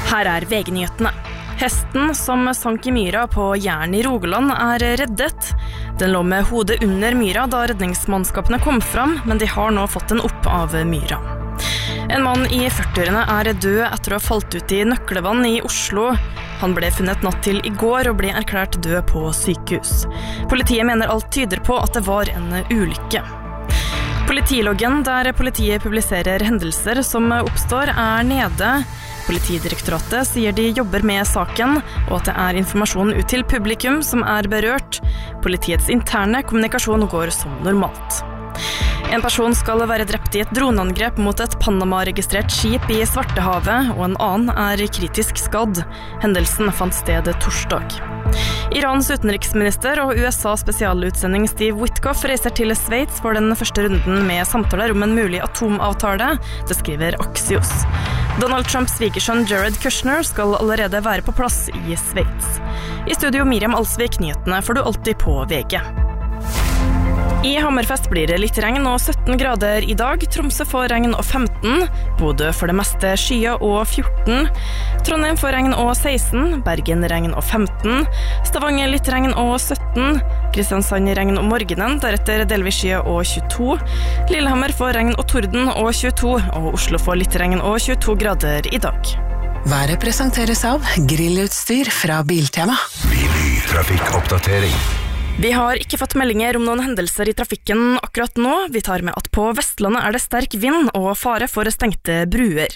Her VG-nyhetene. Hesten som sank I myra på Jæren I Rogaland reddet. Den lå med hodet under myra da redningsmannskapene kom fram, men de har nå fått den opp av myra. En mann I 40-årene død etter å ha falt ut I Nøklevann I Oslo. Han ble funnet natt til I går og ble erklært død på sykehus. Politiet mener alt tyder på at det var en ulykke. Politiloggen, der politiet publiserer hendelser som oppstår, nede. Politidirektoratet sier de jobber med saken, og at det informasjon ut til publikum som berørt. Politiets interne kommunikasjon går som normalt. En person skal være drept I et droneangrep mot et Panama-registrert skip I Svartehavet, og en annen kritisk skadd. Hendelsen fant sted torsdag. Irans utenriksminister og USAs spesialutsending Steve Witkoff reiser til Sveits for den første runden med samtaler om en mulig atomavtale, det skriver Axios. Donald Trumps svigersønn Jared Kushner skal allerede være på plass I Sveits. I studio Miriam Alsvik, nyhetene får du alltid på VG. I Hammerfest blir det litt regn og 17 grader I dag. Tromsø får regn og 15. Bodø for det meste skya og 14. Trondheim får regn og 16. Bergen regn og 15. Stavanger litt regn og 17. Kristiansand regn om morgenen, deretter delvis skya og 22. Lillehammer får regn og torden og 22. Og Oslo får litt regn og 22 grader I dag. Været presenteres av grillutstyr fra Biltema. Trafikkoppdatering. Vi har ikke fått meldinger om noen hendelser I trafikken akkurat nå. Vi tar med at på Vestlandet det sterk vind og fare for stengte bruer.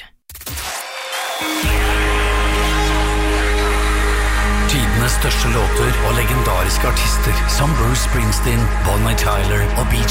Tidenes største låter og legendariske artister som Bruce Springsteen, Bonnie Tyler og Bee